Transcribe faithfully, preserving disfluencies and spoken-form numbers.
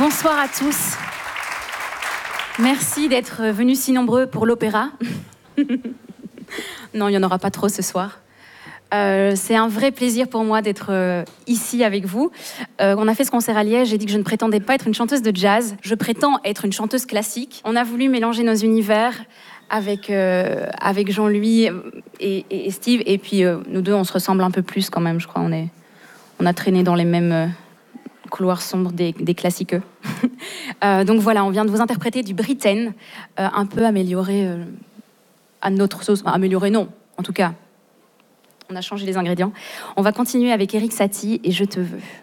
Bonsoir à tous. Merci d'être venus si nombreux pour l'opéra. Non, il n'y en aura pas trop ce soir. Euh, c'est un vrai plaisir pour moi d'être euh, ici avec vous. Euh, on a fait ce concert à Liège, j'ai dit que je ne prétendais pas être une chanteuse de jazz. Je prétends être une chanteuse classique. On a voulu mélanger nos univers avec, euh, avec Jean-Louis et, et, et Steve. Et puis euh, nous deux, on se ressemble un peu plus quand même, je crois. On, est, on a traîné dans les mêmes euh, couloirs sombres des, des classiqueux. euh, donc voilà, on vient de vous interpréter du Britten, euh, un peu amélioré euh, à notre sauce. Enfin, amélioré, non, en tout cas. On a changé les ingrédients. On va continuer avec Erik Satie et Je te veux.